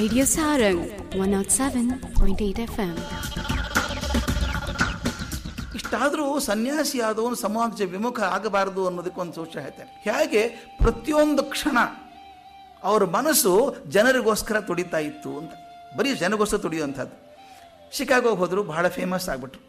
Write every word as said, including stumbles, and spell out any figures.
Radio Sarang one oh seven point eight F M. ಇಷ್ಟಾದರೂ ಸನ್ಯಾಸಿ ಆದವನು ಸಮಾಜ ವಿಮುಖ ಆಗಬಾರದು ಅನ್ನೋದಕ್ಕೊಂದು ಸೂಚನೆ ಹೇಳ್ತೇನೆ. ಹೇಗೆ ಪ್ರತಿಯೊಂದು ಕ್ಷಣ ಅವರ ಮನಸ್ಸು ಜನರಿಗೋಸ್ಕರ ತುಡಿತಾ ಇತ್ತು ಅಂತ, ಬರೀ ಜನಗೋಸ್ಕರ ತುಡಿಯುವಂಥದ್ದು. ಶಿಕಾಗೋಗೆ ಹೋದರು, ಬಹಳ ಫೇಮಸ್ ಆಗಿಬಿಟ್ರು.